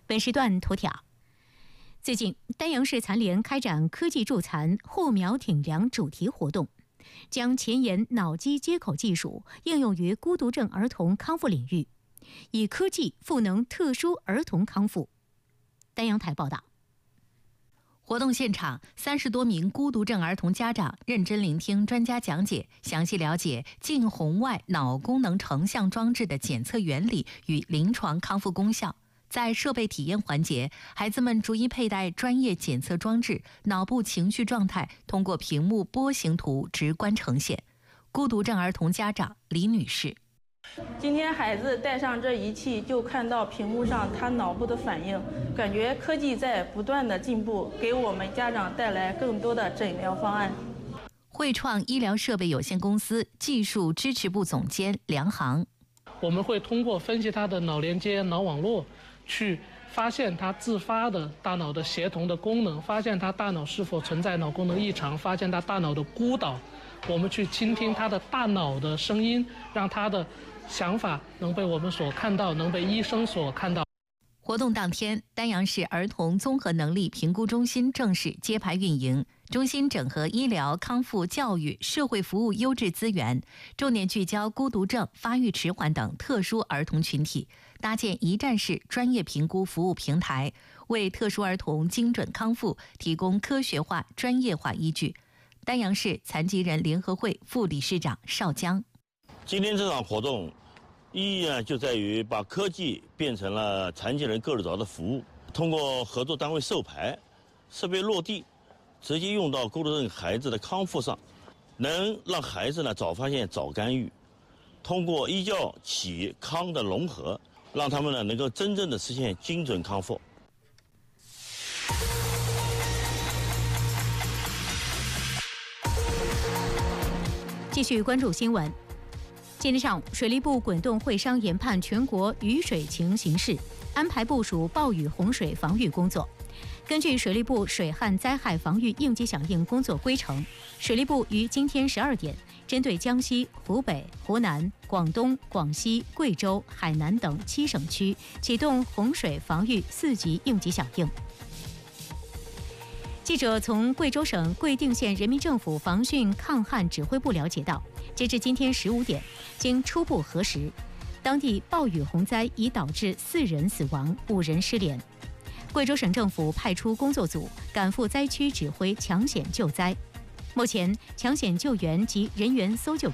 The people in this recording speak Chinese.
本时段头条：最近，丹阳市残联开展科技助残、护苗挺梁主题活动，将前沿脑机接口技术应用于孤独症儿童康复领域，以科技赋能特殊儿童康复。丹阳台报道。 活动现场，30多名孤独症儿童家长认真聆听专家讲解，详细了解近红外脑功能成像装置的检测原理与临床康复功效。在设备体验环节，孩子们逐一佩戴专业检测装置，脑部情绪状态通过屏幕波形图直观呈现。孤独症儿童家长李女士： 今天孩子带上这仪器，就看到屏幕上他脑部的反应，感觉科技在不断的进步，给我们家长带来更多的诊疗方案。 汇创医疗设备有限公司技术支持部总监梁航： 我们会通过分析他的脑连接、脑网络，去发现他自发的大脑的协同的功能，发现他大脑是否存在脑功能异常，发现他大脑的孤岛。我们去倾听他的大脑的声音，让他的想法能被我们所看到，能被医生所看到。 活动当天，丹阳市儿童综合能力评估中心正式揭牌运营。中心整合医疗、康复、教育、社会服务优质资源，重点聚焦孤独症、发育迟缓等特殊儿童群体，搭建一站式专业评估服务平台，为特殊儿童精准康复提供科学化、专业化依据。丹阳市残疾人联合会副理事长邵江： 今天这场活动意义呢，就在于把科技变成了残疾人够得着的服务，通过合作单位授牌、设备落地，直接用到孤独症孩子的康复上，能让孩子呢早发现、早干预，通过医教企康的融合，让他们呢能够真正的实现精准康复。 继续关注新闻。今天上午，水利部滚动会商研判全国雨水情形势，安排部署暴雨洪水防御工作。根据水利部水旱灾害防御应急响应工作规程，水利部于今天12点，针对江西、湖北、湖南、广东、广西、贵州、海南等7省区启动洪水防御4级应急响应。记者从贵州省贵定县人民政府防汛抗旱指挥部了解到，截至今天15点，经初步核实，当地暴雨洪灾已导致4人死亡、5人失联。贵州省政府派出工作组赶赴灾区指挥抢险救灾。目前，抢险救援及人员搜救